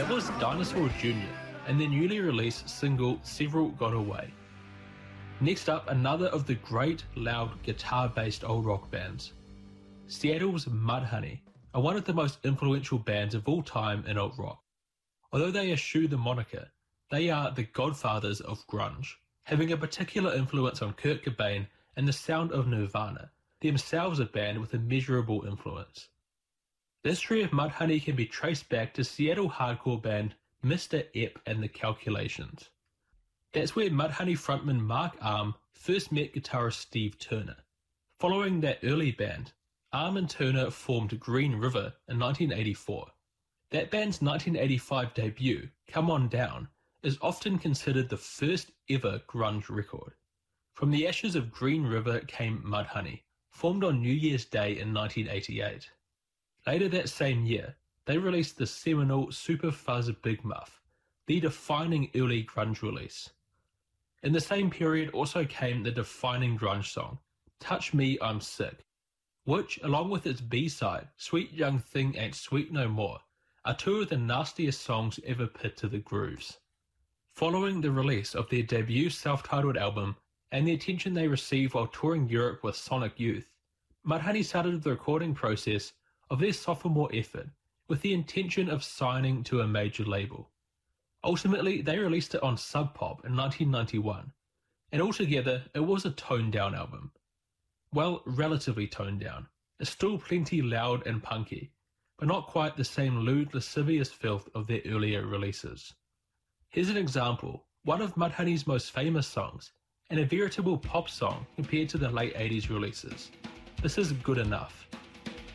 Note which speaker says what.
Speaker 1: That was Dinosaur Jr. and their newly released single Several Got Away. Next up, another of the great, loud, guitar-based old rock bands. Seattle's Mudhoney are one of the most influential bands of all time in alt rock. Although they eschew the moniker, they are the godfathers of grunge, having a particular influence on Kurt Cobain and the sound of Nirvana, themselves a band with immeasurable influence. The history of Mudhoney can be traced back to Seattle hardcore band Mr. Ep and the Calculations. That's where Mudhoney frontman Mark Arm first met guitarist Steve Turner. Following that early band, Arm and Turner formed Green River in 1984. That band's 1985 debut, Come On Down, is often considered the first ever grunge record. From the ashes of Green River came Mudhoney, formed on New Year's Day in 1988. Later that same year, they released the seminal Super Fuzz Big Muff, the defining early grunge release. In the same period also came the defining grunge song, Touch Me I'm Sick, which, along with its B-side, Sweet Young Thing Ain't Sweet No More, are two of the nastiest songs ever put to the grooves. Following the release of their debut self-titled album and the attention they received while touring Europe with Sonic Youth, Mudhoney started the recording process of their sophomore effort with the intention of signing to a major label. Ultimately, they released it on Sub Pop in 1991, and altogether it was a toned-down album. Well, relatively toned down. It's still plenty loud and punky, but not quite the same lewd, lascivious filth of their earlier releases. Here's an example, one of Mudhoney's most famous songs, and a veritable pop song compared to the late 80s releases. This is Good Enough.